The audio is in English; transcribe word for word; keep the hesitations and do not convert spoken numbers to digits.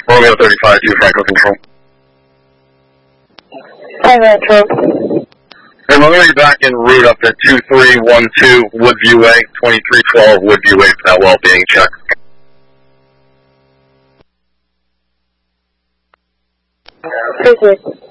Romeo thirty-five, two Franco Control. Hi, Metro. Hey, I'm going to be back en route up at two three one two Woodview Way, twenty-three twelve Woodview Way for that well-being check. Perfect.